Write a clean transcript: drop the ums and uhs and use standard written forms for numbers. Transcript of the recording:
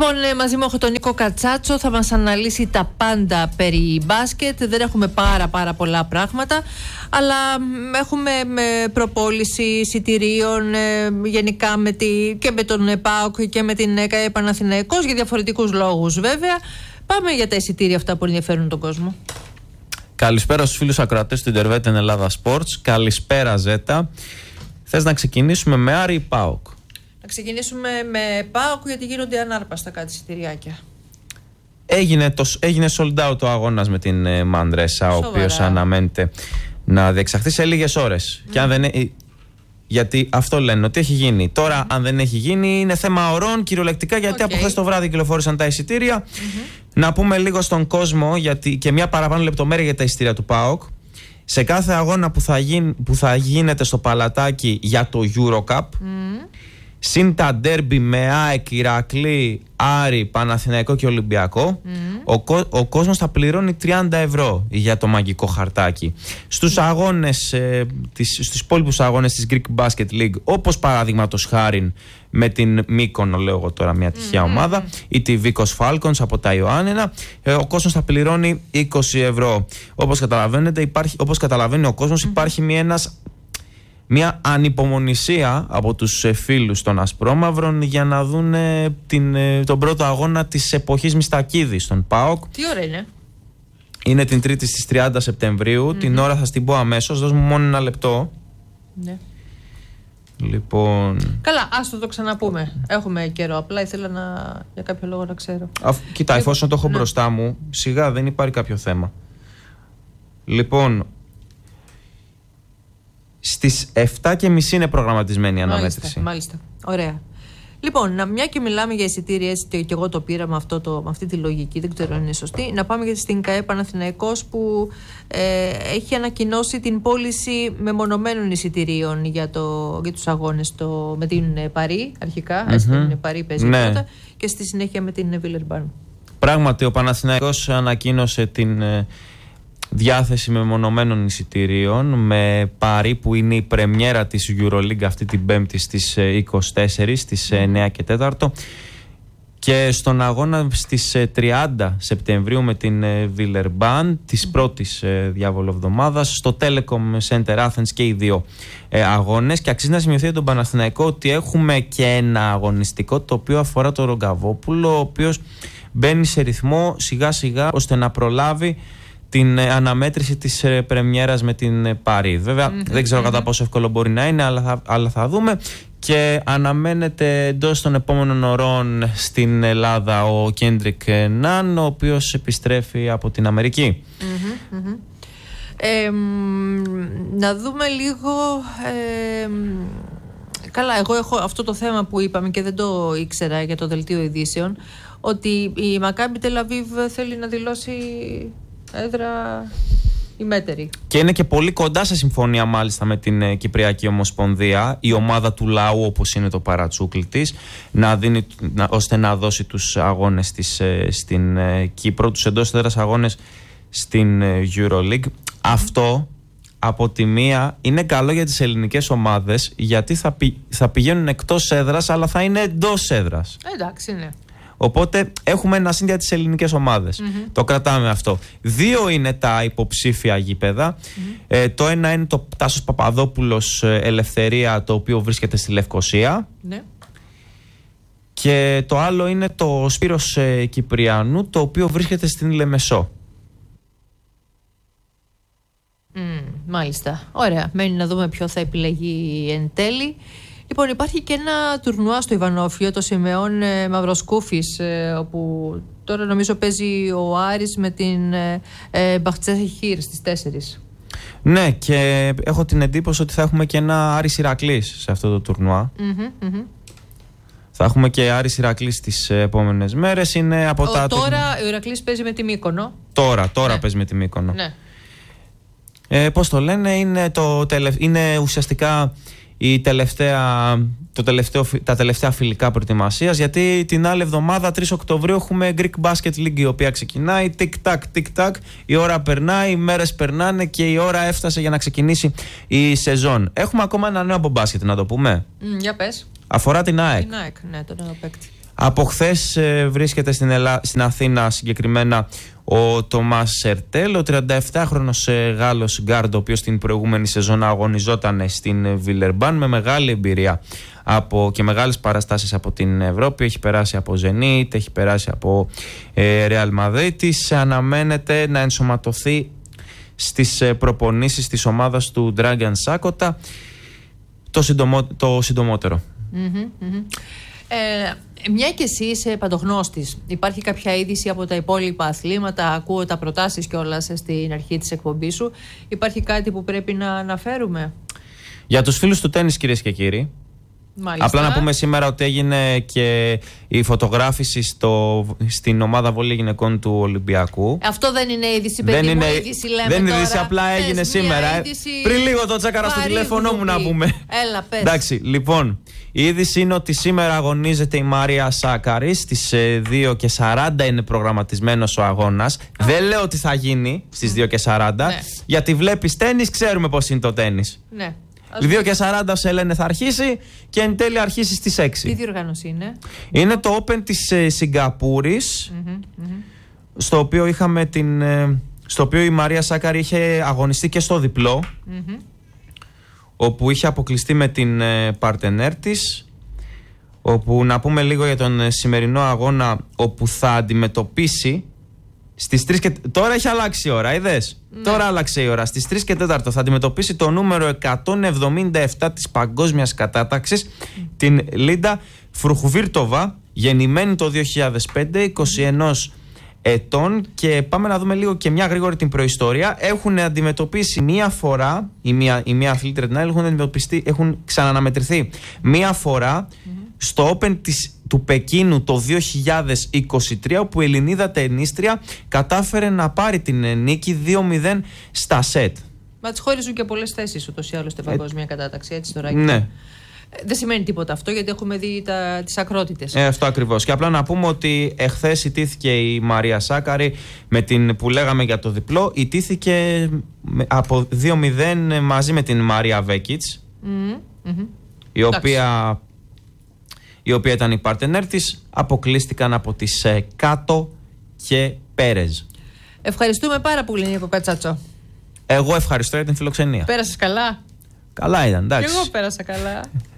Λοιπόν, μαζί μου έχω τον Νίκο Κατσάτσο, θα μας αναλύσει τα πάντα περί μπάσκετ. Δεν έχουμε πάρα πολλά πράγματα, αλλά έχουμε προπόληση εισιτηρίων γενικά και με τον ΠΑΟΚ και με την ΕΚΑΕ Παναθηναϊκός, για διαφορετικούς λόγους βέβαια. Πάμε για τα εισιτήρια αυτά που ενδιαφέρουν τον κόσμο. Καλησπέρα στους φίλους ακροατές του Interveten Ελλάδα Sports. Καλησπέρα Ζέτα. Θες να ξεκινήσουμε με Άρη ή ΠΑΟΚ? Να ξεκινήσουμε με ΠΑΟΚ, γιατί γίνονται ανάρπαστα κάτι εισιτηριάκια. Έγινε sold out ο αγώνας με την Μανρέσα, ο οποίος αναμένεται να διεξαχθεί σε λίγες ώρες. Και αν δεν γιατί αυτό λένε ότι έχει γίνει. Τώρα, αν δεν έχει γίνει, είναι θέμα ωρών κυριολεκτικά, γιατί από χθες το βράδυ κυκλοφόρησαν τα εισιτήρια. Να πούμε λίγο στον κόσμο και μια παραπάνω λεπτομέρεια για τα εισιτήρια του ΠΑΟΚ. Σε κάθε αγώνα που θα γίνεται στο Παλατάκι για το Eurocup, συν τα ντέρμπι με ΑΕΚ, Ηρακλή, Άρη, Παναθηναϊκό και Ολυμπιακό, ο κόσμος θα πληρώνει 30 ευρώ για το μαγικό χαρτάκι. Στους αγώνες, στους υπόλοιπους αγώνες της Greek Basket League, όπως παραδείγματος χάριν με την Μύκονο, λέω εγώ τώρα μια τυχαία ομάδα, ή τη Βίκος Falcons από τα Ιωάννινα, ο κόσμος θα πληρώνει 20 ευρώ. Όπως καταλαβαίνει ο κόσμος, υπάρχει μια ανυπομονησία από τους φίλους των Ασπρόμαυρων για να δουν τον πρώτο αγώνα της εποχής Μιστακίδη στον ΠΑΟΚ. Τι ώρα είναι? Είναι την Τρίτη στις 30 Σεπτεμβρίου. Την ώρα θα στην πω αμέσως. Δώσ' μου μόνο ένα λεπτό. Ναι. Λοιπόν... Καλά, ας το ξαναπούμε. Έχουμε καιρό. Απλά ήθελα για κάποιο λόγο να ξέρω. Κοίτα, εφόσον το έχω μπροστά μου, σιγά δεν υπάρχει κάποιο θέμα. Λοιπόν... Στις 7:30 είναι προγραμματισμένη η αναμέτρηση. Μάλιστα. Ωραία. Λοιπόν, μια και μιλάμε για εισιτήρια, έτσι και εγώ το πήρα με αυτή τη λογική, δεν ξέρω αν είναι σωστή. Να πάμε στην ΚΑΕ Παναθηναϊκός, που έχει ανακοινώσει την πώληση μεμονωμένων εισιτηρίων για τους αγώνες με την Παρί, αρχικά. Την Παρί παίζει πρώτα, και στη συνέχεια με την Βιλερμπάν. Πράγματι, ο Παναθηναϊκός ανακοίνωσε την διάθεση μεμονωμένων εισιτηρίων με Παρί, που είναι η πρεμιέρα της EuroLeague αυτή την Πέμπτη στις 24, στις 9 και 4, και στον αγώνα στις 30 Σεπτεμβρίου με την Βιλερμπάν της πρώτης διαβολοβδομάδας στο Telecom Center Athens, και οι δύο αγώνες. Και αξίζει να σημειωθεί για τον Παναθηναϊκό ότι έχουμε και ένα αγωνιστικό το οποίο αφορά τον Ρογκαβόπουλο, ο οποίος μπαίνει σε ρυθμό σιγά σιγά ώστε να προλάβει την αναμέτρηση της πρεμιέρας με την Παρί. Βέβαια δεν ξέρω κατά πόσο εύκολο μπορεί να είναι, αλλά θα δούμε. Και αναμένεται εντός των επόμενων ωρών στην Ελλάδα ο Κέντρικ Ναν, ο οποίος επιστρέφει από την Αμερική. Να δούμε λίγο... Καλά, εγώ έχω αυτό το θέμα που είπαμε και δεν το ήξερα για το δελτίο ειδήσεων, ότι η Μακάμπι Τελαβίβ θέλει να δηλώσει έδρα ημέτερη. Και είναι και πολύ κοντά σε συμφωνία μάλιστα με την Κυπριακή Ομοσπονδία, η ομάδα του λαού όπως είναι το παρατσούκλι της, ώστε να δώσει τους αγώνες της στην Κύπρο, τους εντός έδρας αγώνες στην EuroLeague. Αυτό από τη μία είναι καλό για τις ελληνικές ομάδες, γιατί θα πηγαίνουν εκτός έδρας, αλλά θα είναι εντός έδρας. Εντάξει, ναι. Οπότε έχουμε ένα σύν για τις ελληνικές ομάδες. Το κρατάμε αυτό. 2 είναι τα υποψήφια γήπεδα. Το ένα είναι το Τάσος Παπαδόπουλος Ελευθερία, το οποίο βρίσκεται στη Λευκοσία. Ναι. Και το άλλο είναι το Σπύρος Κυπριανού, το οποίο βρίσκεται στην Λεμεσό. Μάλιστα. Ωραία. Μένει να δούμε ποιο θα επιλεγεί εν τέλει. Λοιπόν, υπάρχει και ένα τουρνουά στο Ιβανόφιο, το Σιμεών Μαυροσκούφης, όπου τώρα νομίζω παίζει ο Άρης με την Μπαχτσέχιρ στις 4. Ναι, και έχω την εντύπωση ότι θα έχουμε και ένα Άρης Ηρακλής σε αυτό το τουρνουά. Θα έχουμε και Άρης Ηρακλής τις επόμενες μέρες. Είναι από τώρα ο Ηρακλής παίζει με τη Μύκονο. Τώρα παίζει με τη Μύκονο. Ναι. Πώς το λένε, είναι ουσιαστικά τα τελευταία φιλικά προετοιμασίας, γιατί την άλλη εβδομάδα 3 Οκτωβρίου έχουμε Greek Basket League, η οποία ξεκινάει τικ-τακ, η ώρα περνάει, οι μέρες περνάνε και η ώρα έφτασε για να ξεκινήσει η σεζόν. Έχουμε ακόμα ένα νέο από μπάσκετ, να το πούμε. Για πες. Αφορά την ΑΕΚ. Την ΑΕΚ, ναι, τον νέο παίκτη. Από χθες βρίσκεται στην Αθήνα συγκεκριμένα ο Τομάς Σερτέλ, ο 37χρονος Γάλλος γκάρντ, ο οποίος την προηγούμενη σεζόν αγωνιζόταν στην Βιλερμπάν με μεγάλη εμπειρία και μεγάλες παραστάσεις από την Ευρώπη. Έχει περάσει από Ζενίτ, έχει περάσει από Ρεάλ Μαδρίτης. Αναμένεται να ενσωματωθεί στις προπονήσεις της ομάδας του Dragan Σάκοτα το συντομότερο. Μια και εσύ είσαι παντογνώστης, υπάρχει κάποια είδηση από τα υπόλοιπα αθλήματα? Ακούω τα προτάσεις κιόλας στην αρχή της εκπομπής σου. Υπάρχει κάτι που πρέπει να αναφέρουμε? Για τους φίλους του τένις, κυρίες και κύριοι, μάλιστα, απλά να πούμε σήμερα ότι έγινε και η φωτογράφηση στην ομάδα βόλεϊ γυναικών του Ολυμπιακού. Αυτό δεν είναι είδηση, παιδί μου, είδηση λέμε. Δεν είναι τώρα. είδηση, απλά έγινε σήμερα. Πριν λίγο το τσάκαρα στο τηλέφωνο μου να πούμε. Έλα, πες. Εντάξει, λοιπόν, η είδηση είναι ότι σήμερα αγωνίζεται η Μαρία Σάκαρη. Στις 2:40 είναι προγραμματισμένος ο αγώνας. Δεν λέω ότι θα γίνει στις 2:40, ναι, γιατί βλέπεις τένις, ξέρουμε πώς είναι το τένις. Ναι. 2:40 σε λένε θα αρχίσει και εν τέλει αρχίσει στις 6. Τι διοργάνωση είναι? Είναι το Open της Σιγκαπούρης, στο οποίο η Μαρία Σάκαρη είχε αγωνιστεί και στο διπλό, όπου είχε αποκλειστεί με την παρτενέρ της, όπου να πούμε λίγο για τον σημερινό αγώνα, όπου θα αντιμετωπίσει στις 3 και... Τώρα έχει αλλάξει η ώρα, είδες? Ναι. Τώρα άλλαξε η ώρα. Στις 3 και 4 θα αντιμετωπίσει το νούμερο 177 της παγκόσμιας κατάταξης, την Λίντα Φρουχβίρτοβα, γεννημένη το 2005, 21 ετών. Και πάμε να δούμε λίγο και μια γρήγορη την προϊστορία. Έχουν αντιμετωπίσει μία φορά, η μία αθλήτρια την άλλη, έχουν ξαναναμετρηθεί μία φορά στο Open του Πεκίνου το 2023, όπου η Ελληνίδα τενίστρια κατάφερε να πάρει την νίκη 2-0 στα σετ. Μα τις χώριζουν και πολλές θέσεις ούτως ή άλλως στην παγκόσμια κατάταξη, έτσι τώρα? Ναι. Δεν σημαίνει τίποτα αυτό, γιατί έχουμε δει τις ακρότητες. Αυτό ακριβώς. Και απλά να πούμε ότι εχθές ητήθηκε η Μαρία Σάκαρη με την που λέγαμε για το διπλό. Ητήθηκε από 2-0 μαζί με την Μαρία Βέκιτς, η οποία ήταν η παρτενέρ της. Αποκλείστηκαν από τις Κάτω και Πέρεζ. Ευχαριστούμε πάρα πολύ, Νίκο Κατσάτσο. Εγώ ευχαριστώ για την φιλοξενία. Πέρασες καλά? Καλά ήταν, εντάξει. Και εγώ πέρασα καλά.